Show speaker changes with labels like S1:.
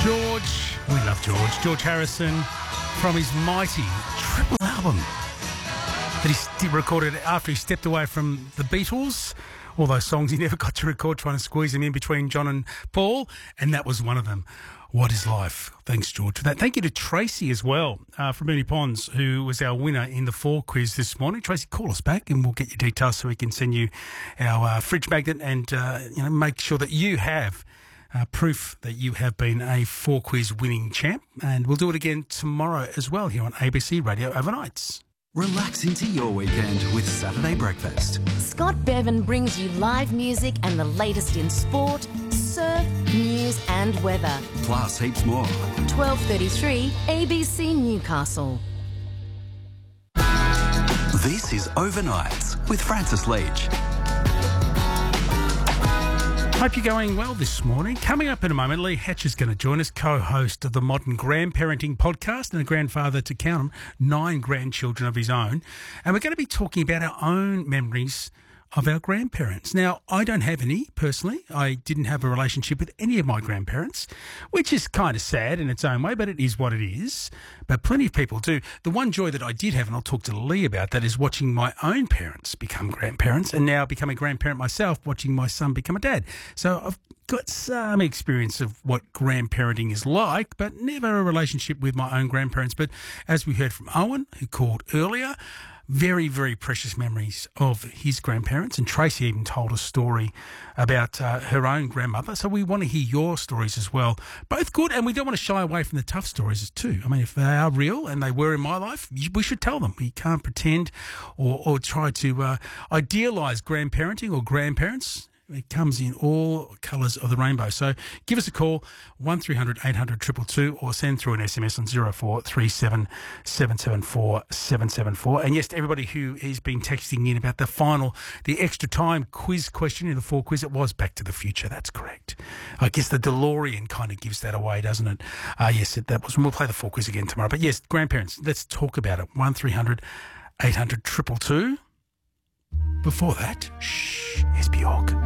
S1: George, we love George. George Harrison from his mighty triple album that he recorded after he stepped away from the Beatles. All those songs he never got to record, trying to squeeze them in between John and Paul, and that was one of them. What is life? Thanks, George, for that. Thank you to Tracy as well from Moonee Ponds, who was our winner in the 4 quiz this morning. Tracy, call us back and we'll get your details so we can send you our fridge magnet and make sure that you have proof that you have been a 4 quiz winning champ. And we'll do it again tomorrow as well here on ABC Radio Overnights.
S2: Relax into your weekend with Saturday Breakfast.
S3: Scott Bevan brings you live music and the latest in sport, surf, news and weather.
S2: Plus heaps more.
S3: 12:33 ABC Newcastle.
S2: This is Overnights with Francis Leach.
S1: Hope you're going well this morning. Coming up in a moment, Lee Hatch is going to join us, co-host of the Modern Grandparenting podcast and a grandfather to count them, 9 grandchildren of his own. And we're going to be talking about our own memories of our grandparents. Now, I don't have any, personally. I didn't have a relationship with any of my grandparents, which is kind of sad in its own way, but it is what it is. But plenty of people do. The one joy that I did have, and I'll talk to Lee about that, is watching my own parents become grandparents and now become a grandparent myself, watching my son become a dad. So I've got some experience of what grandparenting is like, but never a relationship with my own grandparents. But as we heard from Owen, who called earlier, very, very precious memories of his grandparents. And Tracy even told a story about her own grandmother. So we want to hear your stories as well. Both good, and we don't want to shy away from the tough stories too. I mean, if they are real, and they were in my life, we should tell them. We can't pretend or try to idealise grandparenting or grandparents. It comes in all colours of the rainbow. So give us a call, 1300 800 222, or send through an SMS on 0437 774 774. And yes, to everybody who has been texting in about the extra time quiz question in the 4 quiz, it was Back to the Future. That's correct. I guess the DeLorean kind of gives that away, doesn't it? Yes, that was. We'll play the 4 quiz again tomorrow. But yes, grandparents, let's talk about it. 1300 800 222. Before that, shh, here's Bjork.